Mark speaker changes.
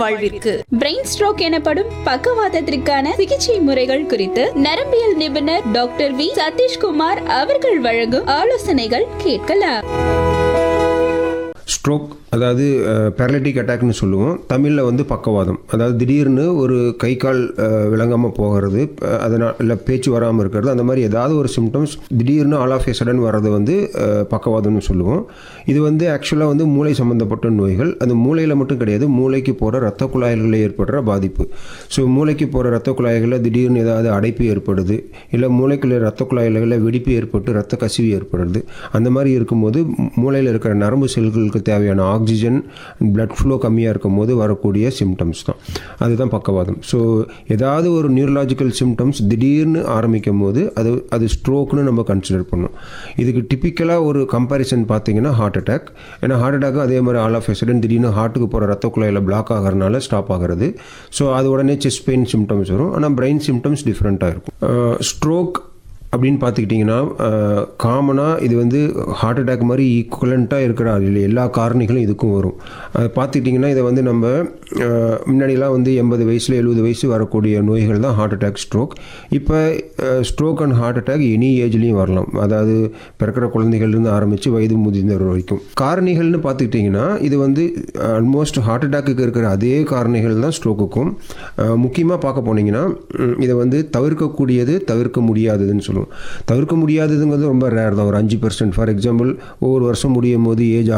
Speaker 1: வாழ்விற்கு. Brain stroke எனப்படும் பக்கவாதத்திற்கான சிகிச்சை முறைகள் குறித்து நரம்பியல் நிபுணர் டாக்டர் வி சதீஷ்குமார் அவர்கள் வழங்கும் ஆலோசனைகள் கேட்கலாம்.
Speaker 2: ஸ்ட்ரோக் அதாவது பேரலிட்டிக் அட்டாக்னு சொல்லுவோம். தமிழில் வந்து பக்கவாதம். அதாவது திடீர்னு ஒரு கை கால் விளங்காமல் போகிறது, அதனால் இல்லை பேச்சு வராமல் இருக்கிறது, அந்த மாதிரி ஏதாவது ஒரு சிம்டம்ஸ் திடீர்னு ஆல் ஆஃப் ஏ சடன் வர்றது வந்து பக்கவாதம்னு சொல்லுவோம். இது வந்து ஆக்சுவலாக வந்து மூளை சம்மந்தப்பட்ட நோய்கள். அது மூளையில் மட்டும் கிடையாது, மூளைக்கு போகிற இரத்த குழாய்களில் ஏற்படுற பாதிப்பு. ஸோ மூளைக்கு போகிற இரத்த குழாய்களில் திடீர்னு ஏதாவது அடைப்பு ஏற்படுது, இல்லை மூளைக்குள்ள இரத்த குழாய்களில் வெடிப்பு ஏற்பட்டு இரத்த கசிவு ஏற்படுறது. அந்த மாதிரி இருக்கும்போது மூளையில் இருக்கிற நரம்பு செல்களுக்கு தேவையான ஆக்சிஜன் பிளட் ஃப்ளோ கம்மியாக இருக்கும் போது வரக்கூடிய சிம்டம்ஸ் தான், அதுதான் பக்கவாதம். ஸோ ஏதாவது ஒரு நியூரலாஜிக்கல் சிம்டம்ஸ் திடீர்னு ஆரம்பிக்கும் போது அது ஸ்ட்ரோக்னு நம்ம கன்சிடர் பண்ணோம். இதுக்கு டிப்பிக்கலாக ஒரு கம்பேரிசன் பார்த்தீங்கன்னா ஹார்ட் அட்டாக். ஏன்னா ஹார்ட் அட்டாக்கும் அதே மாதிரி ஆல் ஆஃப் எ சடன் திடீர்னு ஹார்ட்டுக்கு போகிற ரத்த குழாயில் பிளாக் ஆகிறதுனால ஸ்டாப் ஆகிறது. ஸோ அது உடனே செஸ்ட் பெயின் சிம்டம்ஸ் வரும். ஆனால் பிரெயின் சிம்டம்ஸ் டிஃப்ரெண்ட்டாக இருக்கும். ஸ்ட்ரோக் அப்படின்னு பார்த்துக்கிட்டிங்கன்னா காமனாக இது வந்து ஹார்ட் அட்டாக் மாதிரி ஈக்குவலண்ட்டாக இருக்கிற எல்லா காரணிகளும் இதுக்கும் வரும். அதை பார்த்துக்கிட்டிங்கன்னா இதை வந்து நம்ம முன்னாடிலாம் வந்து 80 வயசில் 70 வயசு வரக்கூடிய நோய்கள் தான் ஹார்ட் அட்டாக், ஸ்ட்ரோக். இப்போ stroke and heart attack any ஏஜ்லேயும் வரலாம். அதாவது பிறக்கிற குழந்தைகள்லேருந்து ஆரம்பித்து வயது முதிர்ந்தவர் வரைக்கும். காரணிகள்னு பார்த்துக்கிட்டிங்கன்னா இது வந்து ஆல்மோஸ்ட் ஹார்ட் அட்டாக்கு இருக்கிற அதே காரணிகள் தான் ஸ்ட்ரோக்குக்கும். முக்கியமாக பார்க்க போனீங்கன்னா இதை வந்து தவிர்க்கக்கூடியது, தவிர்க்க முடியாததுன்னு சொல்லுவோம். தவிர்க்க முடியாததுங்கிறது ரொம்ப ரேர் தான், ஒரு 5%. ஃபார் எக்ஸாம்பிள் ஒவ்வொரு வருஷம் முடியும் போது ஏஜ்